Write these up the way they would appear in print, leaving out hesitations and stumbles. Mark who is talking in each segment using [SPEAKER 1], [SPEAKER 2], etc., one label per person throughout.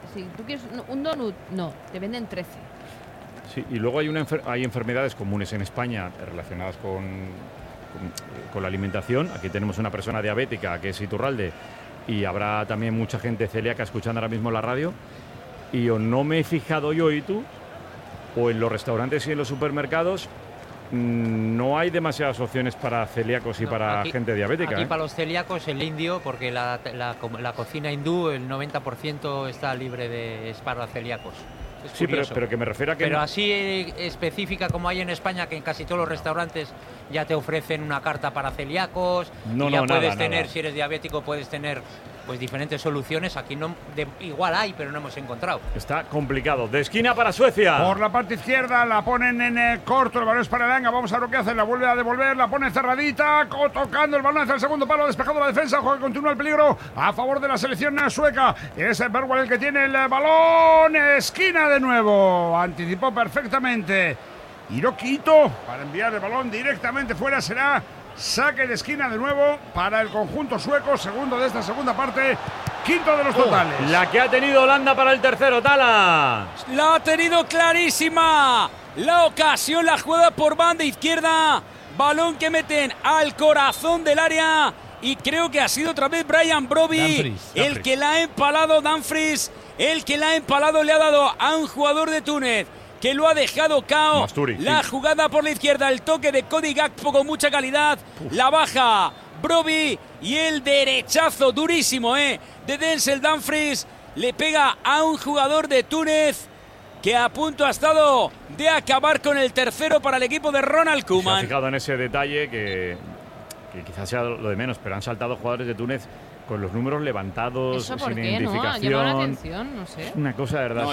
[SPEAKER 1] Si tú quieres un donut, no, te venden 13.
[SPEAKER 2] Sí, y luego hay enfermedades comunes en España relacionadas con la alimentación. Aquí tenemos una persona diabética que es Iturralde y habrá también mucha gente celíaca escuchando ahora mismo la radio. Y o no me he fijado yo y tú, o en los restaurantes y en los supermercados no hay demasiadas opciones para celíacos y para gente diabética.
[SPEAKER 3] Aquí para los celíacos el indio, porque la cocina hindú, el 90% está libre es para celíacos.
[SPEAKER 2] Sí, pero que me refiero a que...
[SPEAKER 3] Pero así específica como hay en España, que en casi todos los restaurantes ya te ofrecen una carta para celíacos, puedes tener, si eres diabético, puedes tener pues diferentes soluciones. Aquí no, igual hay, pero no hemos encontrado.
[SPEAKER 2] Está complicado. De esquina para Suecia.
[SPEAKER 4] Por la parte izquierda la ponen en corto, el balón es para Elanga, vamos a ver lo que hace, la vuelve a devolver, la pone cerradita, tocando el balón hacia el segundo palo, despejando la defensa, juega, continúa el peligro a favor de la selección sueca. Es Bergwall el que tiene el balón, esquina de nuevo, anticipó perfectamente Hiroki Ito para enviar el balón directamente fuera, será saque de esquina de nuevo para el conjunto sueco, segundo de esta segunda parte, quinto de los totales.
[SPEAKER 2] La que ha tenido Holanda para el tercero, Tala.
[SPEAKER 5] La ha tenido clarísima. La ocasión, la jugada por banda izquierda. Balón que meten al corazón del área. Y creo que ha sido otra vez Brian Brobbey el que la ha empalado. Dumfries, el que la ha empalado, le ha dado a un jugador de Túnez que lo ha dejado cao.
[SPEAKER 2] Masturi,
[SPEAKER 5] la jugada por la izquierda, el toque de Cody Gakpo con mucha calidad. La baja Brobbey y el derechazo durísimo de Denzel Dumfries le pega a un jugador de Túnez que a punto ha estado de acabar con el tercero para el equipo de Ronald Koeman.
[SPEAKER 2] Se ha fijado en ese detalle que quizás sea lo de menos, pero han saltado jugadores de Túnez con los números levantados,
[SPEAKER 1] ¿Eso por
[SPEAKER 2] sin
[SPEAKER 1] qué,
[SPEAKER 2] identificación.
[SPEAKER 1] ¿no? Ha llamado la atención, no sé.
[SPEAKER 2] Es una cosa, de verdad.
[SPEAKER 5] No,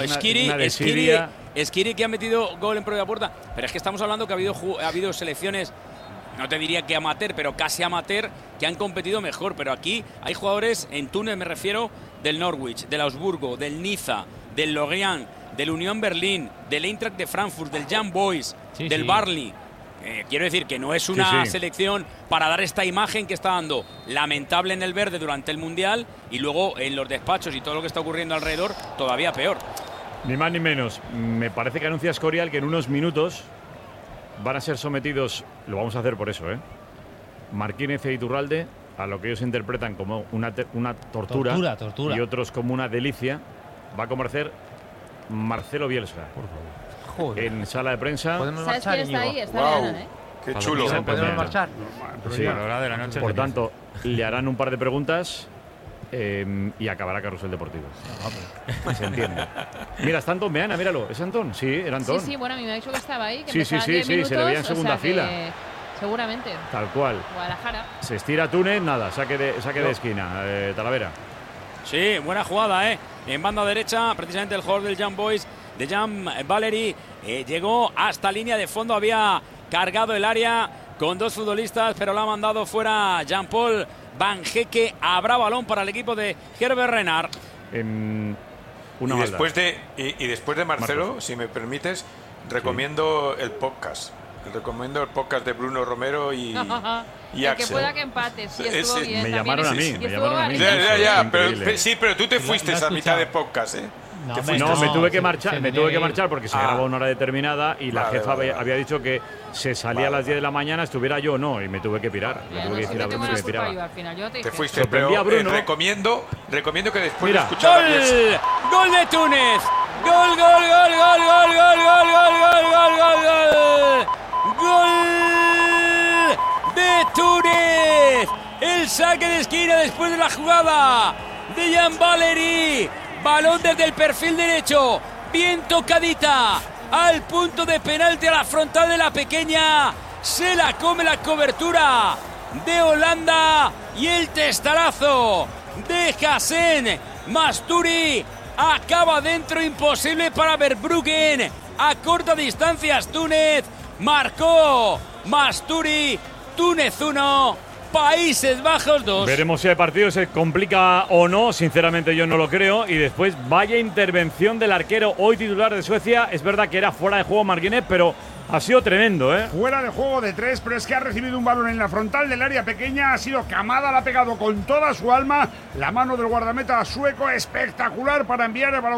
[SPEAKER 5] Esquiri que ha metido gol en propia puerta. Pero es que estamos hablando que ha habido selecciones, no te diría que amateur, pero casi amateur, que han competido mejor. Pero aquí hay jugadores, en Túnez me refiero, del Norwich, del Augsburgo, del Niza, del Lorient, del Unión Berlín, del Eintracht de Frankfurt, del Young Boys, del Burnley. Quiero decir que no es una selección para dar esta imagen que está dando lamentable en el verde durante el Mundial y luego en los despachos y todo lo que está ocurriendo alrededor todavía peor.
[SPEAKER 2] Ni más ni menos. Me parece que anuncia Escorial que en unos minutos van a ser sometidos, lo vamos a hacer por eso, Marquínez e Iturralde, a lo que ellos interpretan como una tortura. Y otros como una delicia. Va a conocer Marcelo Bielsa. Por favor. Joder. En sala de prensa.
[SPEAKER 1] ¿Sabes quién está ahí? Está Leana,
[SPEAKER 6] Qué chulo.
[SPEAKER 3] ¿Podemos marchar?
[SPEAKER 2] Sí. Por tanto, le harán un par de preguntas y acabará Carrusel Deportivo. Se entiende. Mira, está Antón Meana, míralo. ¿Es Antón? Sí, era Antón.
[SPEAKER 1] Sí, bueno, a mí me ha dicho que estaba ahí. Que
[SPEAKER 2] sí, se le veía en segunda fila.
[SPEAKER 1] Seguramente.
[SPEAKER 2] Tal cual.
[SPEAKER 1] Guadalajara.
[SPEAKER 2] Se estira Túnez, nada, saque de esquina. Talavera.
[SPEAKER 5] Sí, buena jugada, En banda derecha, precisamente el jugador del Young Boys, de Jan Valery, llegó hasta línea de fondo, había cargado el área con dos futbolistas, pero la ha mandado fuera Jean-Paul Van Hecke. Habrá balón para el equipo de Herbert Renard.
[SPEAKER 6] Después de Marcelo, si me permites, recomiendo el podcast. Recomiendo el podcast de Bruno Romero y Axel.
[SPEAKER 1] Que pueda que empate, sí, estuvo bien.
[SPEAKER 2] Me llamaron a mí.
[SPEAKER 6] Pero tú te fuiste a mitad de podcast,
[SPEAKER 2] me tuve que marchar porque se grabó a una hora determinada y la jefa había dicho que se salía a las 10 de la mañana, estuviera yo o no, y me tuve que pirar. Me tuve que decir a Bruno que me piraba.
[SPEAKER 6] Te fuiste, pero recomiendo que después de escuchar
[SPEAKER 5] ¡Gol de Túnez! ¡Gol! ¡Gol de Túnez! El saque de esquina después de la jugada de Jan Valery. Balón desde el perfil derecho, bien tocadita, al punto de penalti a la frontal de la pequeña. Se la come la cobertura de Holanda y el testarazo de Hassen Masturi acaba dentro, imposible para Verbruggen. A corta distancia Túnez, marcó Masturi. Túnez 1, Países Bajos 2.
[SPEAKER 2] Veremos si el partido se complica o no. Sinceramente yo no lo creo. Y después vaya intervención del arquero hoy titular de Suecia. Es verdad que era fuera de juego Marquinhos, pero ha sido tremendo,
[SPEAKER 4] Fuera de juego de 3, pero es que ha recibido un balón en la frontal del área pequeña. Ha sido Kamada, la ha pegado con toda su alma. La mano del guardameta sueco, espectacular para enviar el balón